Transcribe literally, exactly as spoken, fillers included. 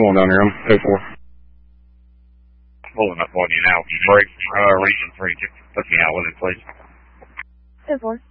Come on down here. I'm two four. Pulling up on you now. Break, uh, region three. Put me out with it, please. two four.